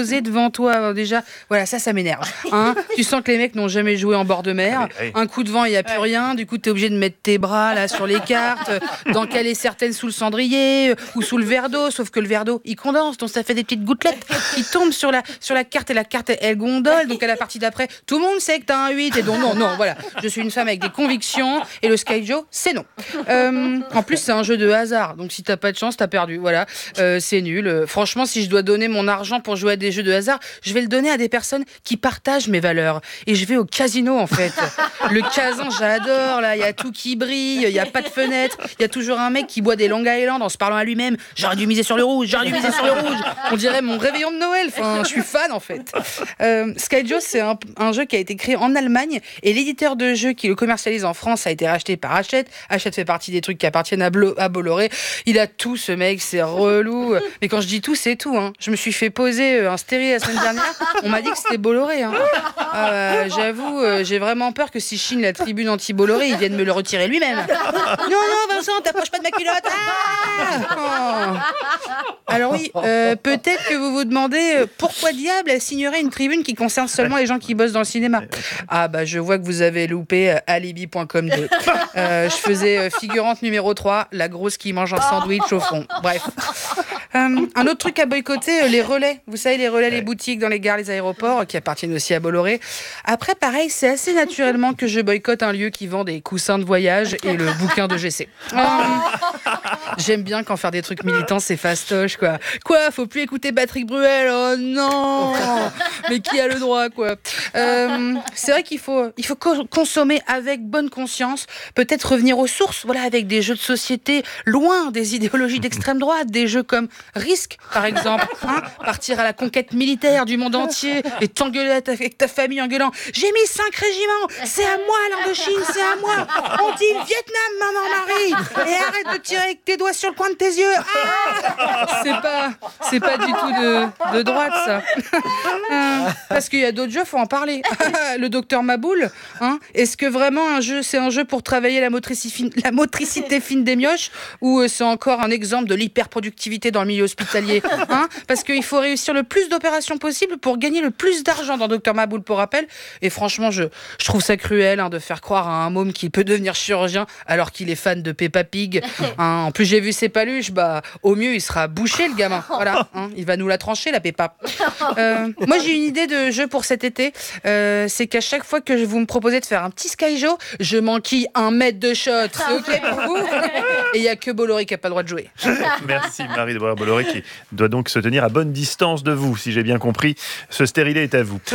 posé devant toi. Déjà, voilà, ça m'énerve. Hein, tu sens que les mecs n'ont jamais joué en bord de mer. Un coup de vent, il n'y a plus rien. Du coup, tu es obligé de mettre tes bras là sur les cartes, d'en caler certaines sous le cendrier ou sous le verre d'eau. Sauf que le verre d'eau, il condense, donc ça fait des petites gouttelettes qui tombent sur la carte et la carte, elle gondole. Donc à la partie d'après, tout le monde sait que tu as un 8. Et donc, non, voilà. Je suis une femme avec des convictions et le Sky Joe, c'est non. En plus, c'est un jeu de hasard. Donc si t'as pas de chance, t'as perdu. Voilà, c'est nul. Franchement, si je dois donner mon argent pour jouer à des jeux de hasard, je vais le donner à des personnes qui partagent mes valeurs. Et je vais au casino, en fait. Le casin, j'adore. Là, il y a tout qui brille, il y a pas de fenêtre, il y a toujours un mec qui boit des Long Island en se parlant à lui-même. J'aurais dû miser sur le rouge, j'aurais dû miser sur le rouge. On dirait mon réveillon de Noël. Enfin, je suis fan, en fait. Sky Joe, c'est un jeu qui a été créé en Allemagne et l'éditeur de jeux qui le commercialise en France a été racheté par Hachette. Hachette fait partie des trucs qui appartiennent à Bolloré. Il a tout, ce mec, c'est relou. Mais quand je dis tout, c'est tout. Hein. Je me suis fait poser un stérile la semaine dernière. On m'a dit que c'était Bolloré. Hein. J'avoue, j'ai vraiment peur que si Chine, la tribune anti-Bolloré, il vienne me le retirer lui-même. Non, Vincent, t'approches pas de ma culotte. Alors oui, peut-être que vous vous demandez pourquoi diable elle signerait une tribune qui concerne seulement les gens qui bossent dans le cinéma. Ah bah je vois que vous avez loupé alibi.com 2. Je faisais figurante numéro 3, la grosse qui mange un sandwich au fond. Bref. Un autre truc à boycotter, les relais. Vous savez, les relais, les boutiques dans les gares, les aéroports, qui appartiennent aussi à Bolloré. Après, pareil, c'est assez naturellement que je boycotte un lieu qui vend des coussins de voyage et le bouquin de GC. J'aime bien quand faire des trucs militants, c'est fastoche, quoi. Quoi, faut plus écouter Patrick Bruel? Oh non! Mais qui a le droit, quoi? C'est vrai qu'il faut consommer avec bonne conscience, peut-être revenir aux sources, voilà, avec des jeux de société loin des idéologies d'extrême droite, des jeux comme Risk, par exemple, hein, partir à la conquête militaire du monde entier et t'engueuler avec ta famille en gueulant « J'ai mis 5 régiments, c'est à moi l'Indochine, c'est à moi, on dit Vietnam, maman Marie, et arrête de tirer avec tes doigts sur le coin de tes yeux. C'est pas du tout de droite, ça. Parce qu'il y a d'autres jeux, faut en parler. Le docteur Maboul, hein, est-ce que vraiment c'est un jeu pour travailler la motricité fine des mioches, ou c'est encore un exemple de l'hyperproductivité dans le milieu hospitalier, hein? Parce qu'il faut réussir le plus d'opérations possible pour gagner le plus d'argent dans Docteur Maboul, pour rappel. Et franchement, je trouve ça cruel, hein, de faire croire à un môme qu'il peut devenir chirurgien alors qu'il est fan de Peppa Pig. Hein, en plus, j'ai vu ses paluches, au mieux, il sera bouché, le gamin. Voilà, hein, il va nous la trancher, la Peppa. Moi, j'ai une idée de jeu pour cet été. C'est qu'à chaque fois que vous me proposez de faire un petit Sky Joe, je m'enquille 1 mètre de shot. C'est OK pour vous? Et il n'y a que Bolloré qui n'a pas le droit de jouer. Merci Marie-Déborah Bolloré, qui doit donc se tenir à bonne distance de vous, si j'ai bien compris. Ce stérilet est à vous.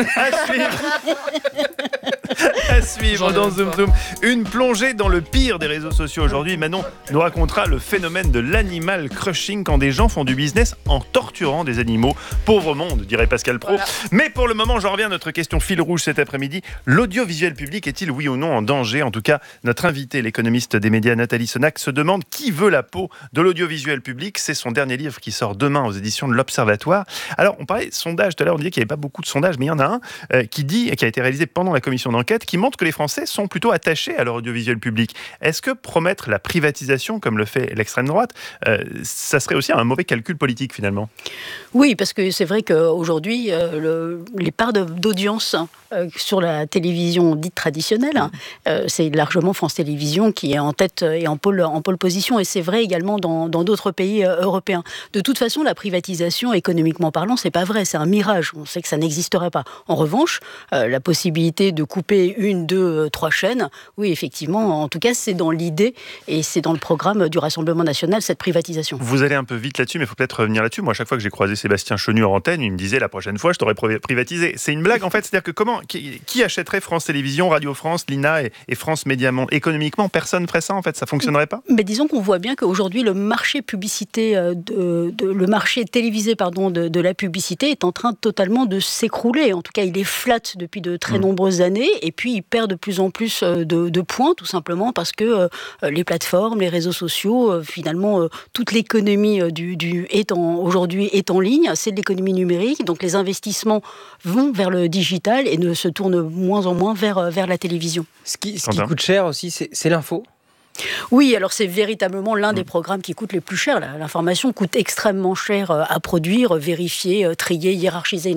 À suivre dans Zoom Zoom, une plongée dans le pire des réseaux sociaux aujourd'hui. Manon nous racontera le phénomène de l'animal crushing, quand des gens font du business en torturant des animaux. Pauvre monde, dirait Pascal Praud. Voilà. Mais pour le moment, j'en reviens à notre question fil rouge cet après-midi. L'audiovisuel public est-il, oui ou non, en danger? En tout cas, notre invitée, l'économiste des médias Nathalie Sonac, se demande qui veut la peau de l'audiovisuel public. C'est son dernier livre qui sort demain aux éditions de l'Observatoire. Alors, on parlait de sondage tout à l'heure, on disait qu'il n'y avait pas beaucoup de sondages, mais il y en a un qui a été réalisé pendant la commission d'enquête, qui montre que les Français sont plutôt attachés à leur audiovisuel public. Est-ce que promettre la privatisation, comme le fait l'extrême droite, ça serait aussi un mauvais calcul politique finalement? Oui, parce que c'est vrai qu'aujourd'hui, les parts d'audience sur la télévision dite traditionnelle, c'est largement France Télévisions qui est en tête et en pôle position, et c'est vrai également dans d'autres pays européens. De toute façon, la privatisation, économiquement parlant, c'est pas vrai, c'est un mirage. On sait que ça n'existerait pas. En revanche, la possibilité de couper 1, 2, 3 chaînes, oui, effectivement, en tout cas, c'est dans l'idée et c'est dans le programme du Rassemblement national, cette privatisation. Vous allez un peu vite là-dessus, mais il faut peut-être revenir là-dessus. Moi, à chaque fois que j'ai croisé Sébastien Chenu en antenne, il me disait la prochaine fois, je t'aurais privatisé. C'est une blague, en fait. C'est-à-dire que qui achèterait France Télévisions, Radio France, l'INA et France Média Monde? Économiquement, personne ne ferait ça, en fait. Ça ne fonctionnerait pas? Mais disons qu'on voit bien qu'aujourd'hui, le marché publicité, le marché télévisé, de la publicité est en train totalement de s'écrouler. En tout cas, il est flat depuis de très nombreuses années, et puis il perd de plus en plus de points, tout simplement parce que les plateformes, les réseaux sociaux, finalement, toute l'économie aujourd'hui est en ligne, c'est de l'économie numérique, donc les investissements vont vers le digital et ne se tournent moins en moins vers la télévision. Ce qui coûte cher aussi, c'est l'info. Oui, alors c'est véritablement l'un des programmes qui coûte les plus cher. L'information coûte extrêmement cher à produire, vérifier, trier, hiérarchiser